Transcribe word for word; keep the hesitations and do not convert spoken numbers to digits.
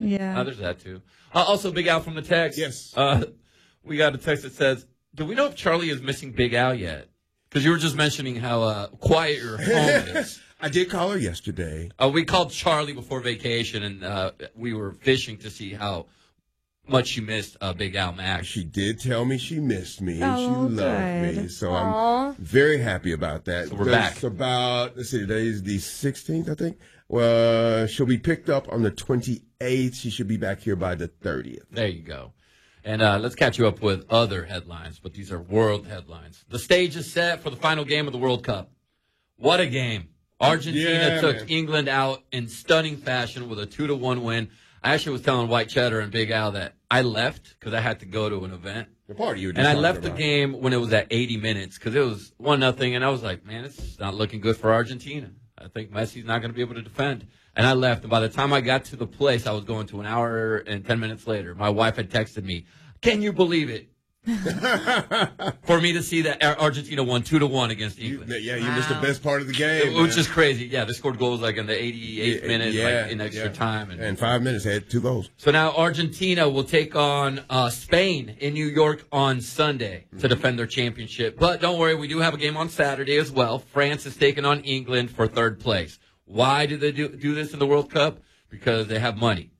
Yeah. Uh, there's that, too. Uh, also, Big Al from the text. Yes. Uh, we got a text that says, do we know if Charlie is missing Big Al yet? Because you were just mentioning how uh, quiet your home is. I did call her yesterday. Uh, we called Charlie before vacation, and uh, we were fishing to see how much she missed uh, Big Al Mack. She did tell me she missed me and Oh, she loved good. me. So Aw. I'm very happy about that. So we're That's back. about, let's see, today is the sixteenth, I think. Well, she'll be picked up on the twenty-eighth. She should be back here by the thirtieth. There you go. And uh, let's catch you up with other headlines, but these are world headlines. The stage is set for the final game of the World Cup. What a game. Argentina Yeah, took man. England out in stunning fashion with a two to one win. I actually was telling White Cheddar and Big Al that I left because I had to go to an event. The party you were just And I talking left the about. game when it was at eighty minutes because it was one nothing, and I was like, man, it's not looking good for Argentina. I think Messi's not going to be able to defend. And I left, and by the time I got to the place, I was going to an hour and ten minutes later. My wife had texted me, can you believe it? For me to see that Ar- Argentina won two to one against You- England. yeah, you missed the best part of the game. Which man. is crazy. Yeah, they scored goals like in the eighty-eighth Yeah, minute, yeah, like in extra yeah. time. And, And five minutes, had two goals. so now Argentina will take on uh, Spain in New York on Sunday to defend their championship. But don't worry, we do have a game on Saturday as well. France is taking on England for third place. Why do they do, do this in the World Cup? Because they have money.